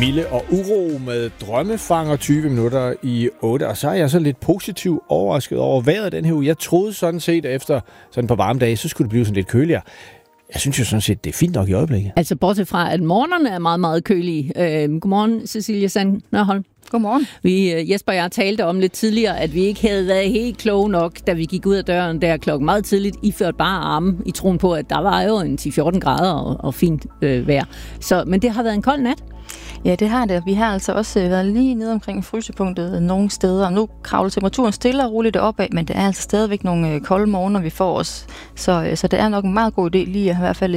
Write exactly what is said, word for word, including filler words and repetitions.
Mille og Uro med Drømmefanger tyve minutter i otte. Og så er jeg så lidt positivt overrasket over vejret den her uge. Jeg troede sådan set, efter sådan på varme dage, så skulle det blive sådan lidt køligere. Jeg synes jo sådan set, det er fint nok i øjeblikket. Altså bortset fra, at morgenerne er meget, meget kølige. Øh, godmorgen, Cecilia Sand Nørholm. Godmorgen. Vi, Jesper og jeg talte om lidt tidligere, at vi ikke havde været helt kloge nok, da vi gik ud af døren der klokken meget tidligt, iført bare arme, i troen på, at der var jo en ti til fjorten grader og, og fint øh, vejr. Så, men det har været en kold nat. Ja, det har det. Vi har altså også været lige nede omkring frysepunktet nogle steder, og nu kravler temperaturen stille og roligt opad, men det er altså stadigvæk nogle kolde morgener, vi får os. Så, så det er nok en meget god idé lige at i hvert fald